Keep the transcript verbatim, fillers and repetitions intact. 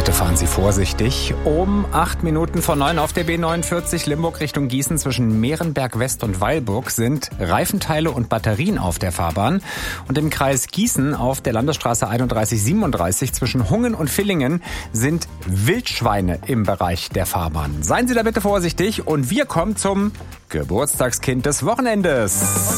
Bitte fahren Sie vorsichtig. Um acht Minuten vor neun auf der B neunundvierzig Limburg Richtung Gießen zwischen Mehrenberg West und Weilburg sind Reifenteile und Batterien auf der Fahrbahn. Und im Kreis Gießen auf der Landesstraße einunddreißig siebenunddreißig zwischen Hungen und Villingen sind Wildschweine im Bereich der Fahrbahn. Seien Sie da bitte vorsichtig und wir kommen zum Geburtstagskind des Wochenendes.